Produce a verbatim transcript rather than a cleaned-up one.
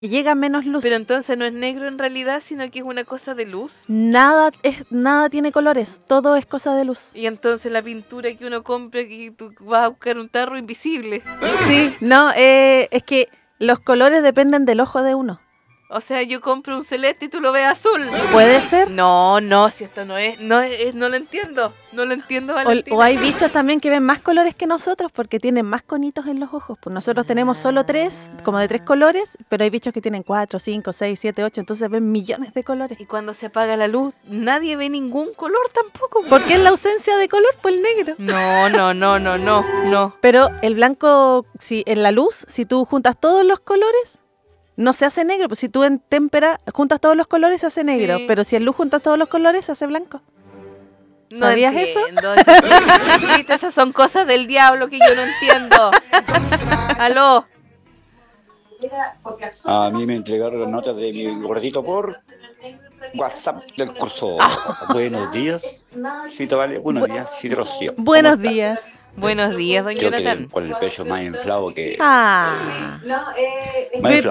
llega menos luz. Pero entonces no es negro en realidad, sino que es una cosa de luz. Nada es nada tiene colores, todo es cosa de luz. Y entonces la pintura que uno compra, que tú vas a buscar un tarro invisible. Sí, no, eh, es que los colores dependen del ojo de uno. O sea, yo compro un celeste y tú lo ves azul. ¿Puede ser? No, no, si esto no es, no es, es- no lo entiendo. No lo entiendo, Valentina. O, o hay bichos también que ven más colores que nosotros porque tienen más conitos en los ojos. Pues nosotros tenemos solo tres, como de tres colores, pero hay bichos que tienen cuatro, cinco, seis, siete, ocho, entonces ven millones de colores. Y cuando se apaga la luz, nadie ve ningún color tampoco. ¿Por qué es la ausencia de color? Pues el negro. No, no, no, no, no, no. Pero el blanco, si en la luz, si tú juntas todos los colores, no se hace negro. Pues si tú en témpera juntas todos los colores, se hace negro. Sí. Pero si en luz juntas todos los colores, se hace blanco. No ¿Sabías eso? entiendo. Eso? Viste, esas son cosas del diablo que yo no entiendo. Aló. A mí me entregaron las notas de mi gordito por WhatsApp del curso. Buenos días. Cito, vale. Buenos días, Cito Rocío. ¿Cómo Buenos está? días. Buenos días, don Yo Jonathan. quedé con el pecho más inflado que... Ah. Más inflado